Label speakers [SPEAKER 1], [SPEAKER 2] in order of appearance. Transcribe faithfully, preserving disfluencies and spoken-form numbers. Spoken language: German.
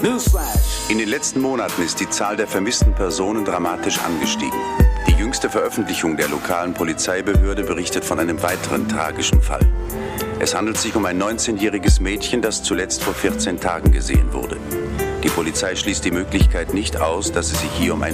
[SPEAKER 1] In den letzten Monaten ist die Zahl der vermissten Personen dramatisch angestiegen. Die jüngste Veröffentlichung der lokalen Polizeibehörde berichtet von einem weiteren tragischen Fall. Es handelt sich um ein neunzehnjähriges Mädchen, das zuletzt vor vierzehn Tagen gesehen wurde. Die Polizei schließt die Möglichkeit nicht aus, dass es sich hier um ein